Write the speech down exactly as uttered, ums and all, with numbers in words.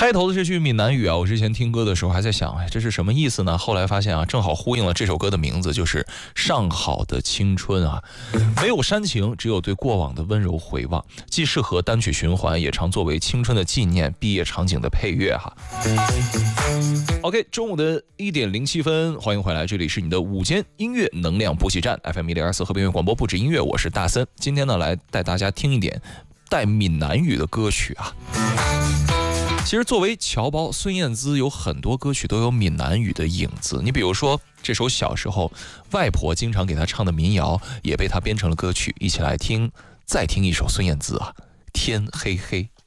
开头的这句闽南语啊，我之前听歌的时候还在想，哎，这是什么意思呢？后来发现啊，正好呼应了这首歌的名字，就是《上好的青春》啊。没有煽情，只有对过往的温柔回望，既适合单曲循环，也常作为青春的纪念、毕业场景的配乐哈。OK， 中午的一点零七分，欢迎回来，这里是你的午间音乐能量补给站 F M 一零二四和平音乐广播，不止音乐，我是大森。今天呢，来带大家听一点带闽南语的歌曲啊。其实作为侨胞，孙燕姿有很多歌曲都有闽南语的影子。你比如说这首小时候外婆经常给她唱的民谣，也被她编成了歌曲。一起来听，再听一首孙燕姿啊，《天黑黑》。